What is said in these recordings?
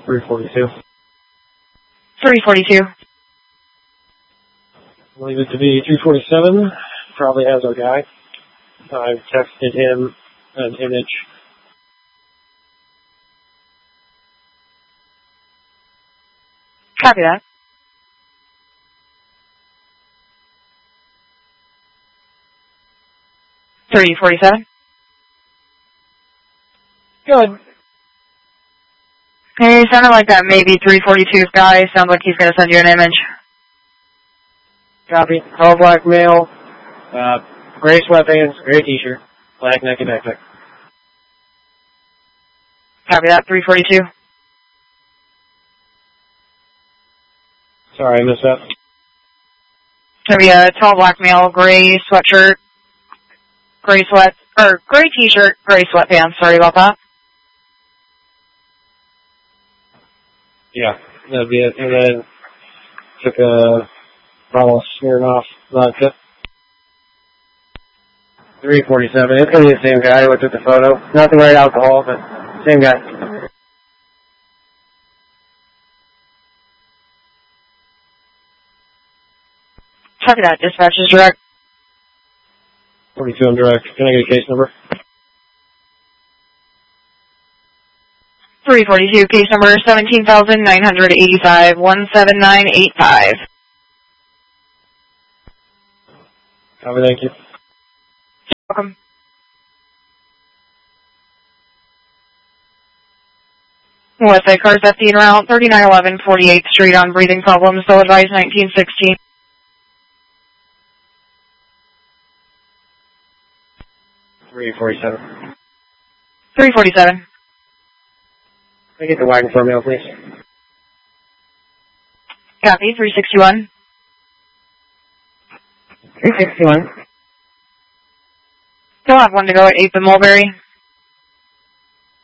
342. 342. Believe it to be 347. Probably has our guy. I've texted him an image. Copy that. $347. Good. Hey, sounded like that maybe 342's guy. Sounds like he's going to send you an image. Copy. All black male. Gray sweatpants, gray t-shirt, black Nike backpack. Copy that. 342. Sorry, I missed that. Maybe a tall black male, gray sweatshirt, gray t-shirt, gray sweatpants. Sorry about that. Yeah, that'd be it. And then took a bottle of Smirnoff vodka. 347. It's going to be the same guy who took the photo. Not the right alcohol, but same guy. Copy that. Dispatch is direct. 42 on direct. Can I get a case number? 342, case number 17,985, 17985. Copy, thank you. Welcome. Westside Cars FD en route, 3911 48th Street on breathing problems, still advised 1916. 347. 347. Can I get the wagon for mail, please? Copy, 361. 361. Still have one to go at 8th and Mulberry.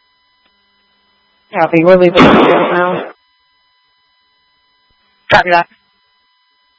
Copy, we're leaving now. Copy that.